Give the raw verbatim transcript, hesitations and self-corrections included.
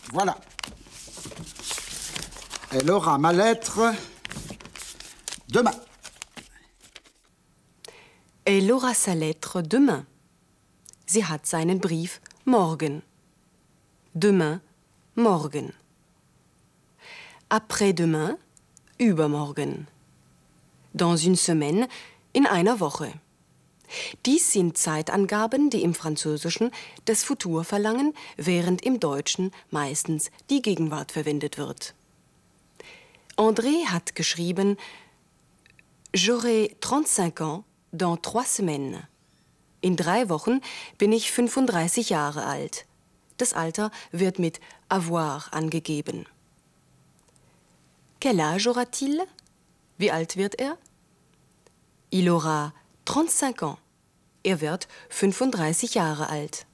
Voilà. Elle aura ma lettre demain. Elle aura sa lettre demain. Sie hat seinen Brief morgen. Demain, morgen. Après-demain, übermorgen. Dans une semaine, in einer Woche. Dies sind Zeitangaben, die im Französischen das Futur verlangen, während im Deutschen meistens die Gegenwart verwendet wird. André hat geschrieben, J'aurai trente-cinq ans dans trois semaines. In drei Wochen bin ich fünfunddreißig Jahre alt. Das Alter wird mit avoir angegeben. Quel âge aura-t-il? Wie alt wird er? Il aura trente-cinq ans. Er wird fünfunddreißig Jahre alt.